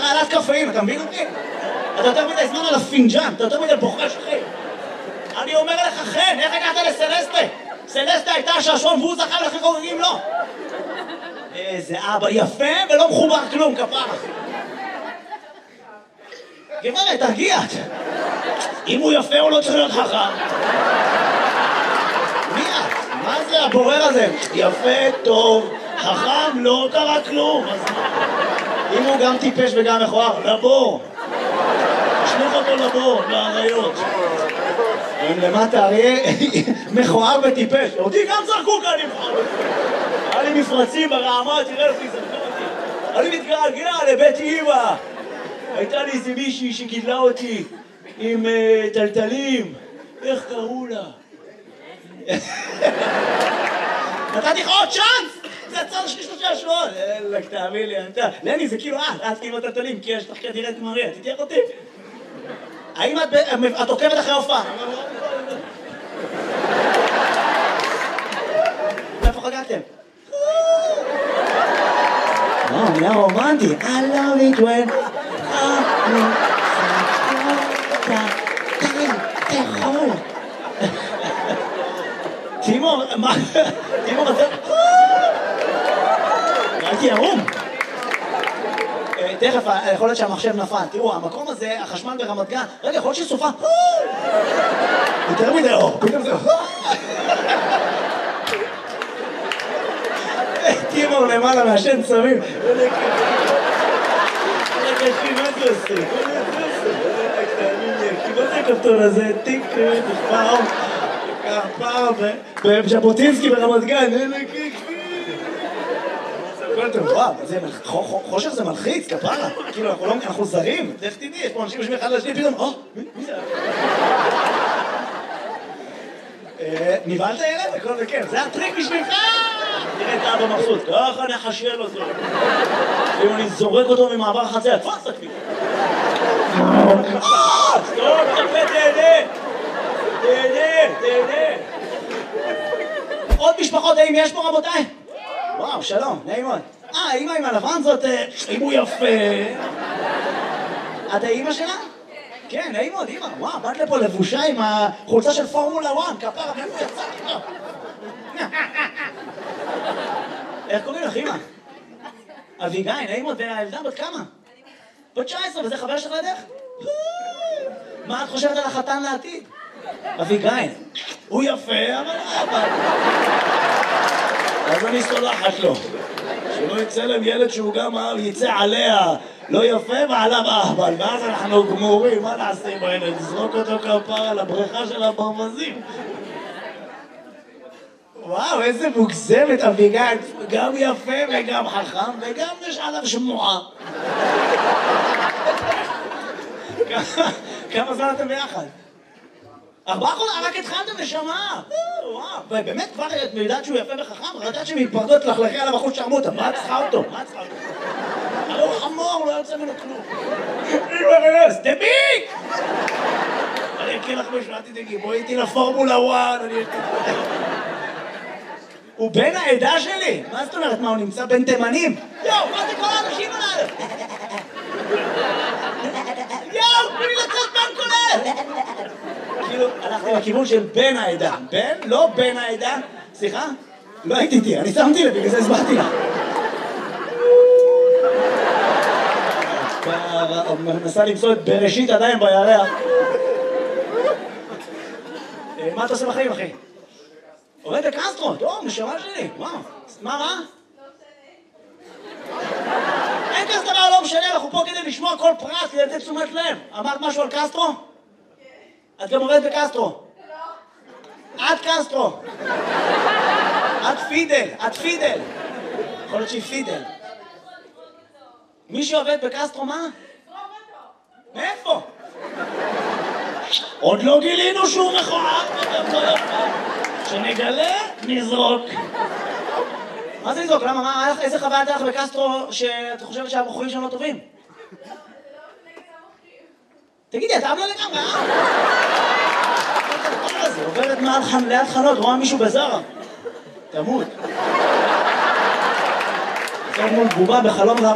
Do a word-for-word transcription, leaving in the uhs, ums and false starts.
רעלת קפאים, אתה מבין אותי? אתה יותר מדי זמן על הפינג'אן, אתה יותר מדי בוחש, אחי. אני אומר לך, חן, איך הגעת לסלסטה? סלסטה הייתה השעשון והוא זכה ולכן חוגגים לו. איזה אבא יפה ולא מחובר כלום, כפרה. גברת, תרגיעת. אם הוא יפה הוא לא צריך להיות חכם. מי את? מה זה הבורר הזה? יפה, טוב, חכם, לא קרה כלום. אז אם הוא גם טיפש וגם מכוער, לבור. תשלוח אותו לבור, לאריות. הם למטה אריה מכוער וטיפש. אותי גם זרקו כאן מכוער. היה לי מפרצים ברעמה, תראה לפי זה. אני מתגעגע לבית אמא. הייתה לי איזה מישהי שגידלה אותי עם טלטלים. איך קראו לה? נתתי לך עוד צ'אנס! זה הצד שלי שלושה שבועות. אלק, תאמין לי, אתה... לני, זה כאילו את, את כאילו טלטלים, כי יש לך כנראה את מריה, תתייח אותי. האם את עוקבת אחרי הופעה? איפה חגגתם? לא, מילה רומנטי. I love it when אני סקוטה. די, תאכול. תימור, מה? תימור, אתה... הייתי ערום. תכף, יכול להיות שהמחשב נפל. תראו, המקום הזה, החשמל ברמת גן, רגע, יכול להיות שסופה. יותר מדי אור, פתאום זה... תימור למעלה מהשן צמים. רגע, אחי, מה זה עושה? מה זה הכפתור הזה? טיק, פעם, פעם, בז'בוטינסקי ברמת גן. וואו, חושך זה מלחיץ, כפרה. כאילו, אנחנו זרים. איך תדעי, יש פה אנשים יושבים אחד לשני, פתאום, או, מי זה? נבהלת ילד? הכל זה כן. זה הטריק בשבילך! תראה את האבא מבסוט. ככה נחשל אותו. אם אני זורק אותו ממעבר החציה, תפס תקפי. סטוב, תקפה, תהנה. תהנה, תהנה. עוד משפחות, האם יש פה רבותיי? וואו, שלום, נעים מאוד. אה, האמא עם הלבן זאת, אם הוא יפה. את האמא שלה? כן, נעים מאוד, אמא. וואו, באת לפה לבושה עם החולצה של פורמולה אחת, כפרה, מאיפה יצאת? איך קוראים לך, אמא? אביגיל, נעים מאוד, והילדה בת כמה? בת תשע עשרה, וזה חבר שלך לדרך? מה את חושבת על החתן לעתיד? אביגיל, הוא יפה, אבל אבא. אז אני סולחת לו. שלא יצא להם ילד שהוא גם יצא עליה לא יפה ועליו אהבל, ואז אנחנו גמורים, מה נעשה עם הילד? נזרוק אותו כפרה לבריכה של הברווזים. וואו, איזה מוגזמת אביגיל, גם יפה וגם חכם וגם יש עליו שמועה. כמה זמן אתם ביחד? ארבעה חודשים, רק התחלתם נשמה. וואו, באמת כבר את יודעת שהוא יפה וחכם? רדעת שמתפרדות לחלכי עליו אחוז שרמוטה. מה צריכה אותו? מה צריכה אותו? הרי הוא חמור, לא יוצא ממנו כלום. אימא רנס, דביק! אני אקריא לך משהו, אל תדאגי, בואי איתי לפורמולה אחת, אני אקריא. הוא בן העדה שלי? מה זאת אומרת? מה, הוא נמצא בין תימנים? יואו, מה זה כל האנשים עליו? יואו, תנו לי לצאת בן כולל! כאילו, הלכתי לכיוון של בן העדה. בן? לא בן העדה. סליחה? לא הייתי איתי, אני שמתי לב, בגלל זה הסברתי לה. מנסה למצוא את בראשית עדיין בירח. מה אתה עושה בחיים, אחי? עובד בקסטרו, טוב, נשמה שלי. וואו. מה, מה? אין כזה דבר, לא משנה, אנחנו פה כדי לשמוע כל פרט, כדי לתת תשומת לב. אמרת משהו על קסטרו? את גם עובדת בקסטרו. לא. את קסטרו. את פידל, את פידל. יכול להיות שהיא פידל. מי שעובד בקסטרו, מה? מאיפה? עוד לא גילינו שהוא מכוער. שנגלה, נזרוק. מה זה לזרוק? למה? מה? איזה חוויה הייתה לך בקסטרו שאת חושבת שהבחורים שם לא טובים? תגידי, אתה אבלה לגמרי, אה? זה עוברת ליד חנות, רואה מישהו בזרה. תמות. זה מול בובה בחלום